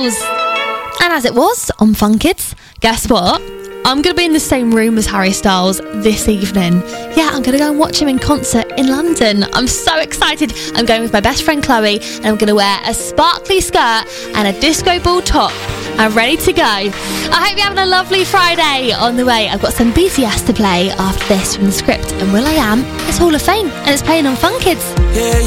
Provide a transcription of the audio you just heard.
Styles. And as it was on Fun Kids, guess what? I'm going to be in the same room as Harry Styles this evening. Yeah, I'm going to go and watch him in concert in London. I'm so excited. I'm going with my best friend Chloe, and I'm going to wear a sparkly skirt and a disco ball top. I'm ready to go. I hope you're having a lovely Friday. On the way, I've got some BTS to play after this from the script, and will.i.am is Hall of Fame, and it's playing on Fun Kids.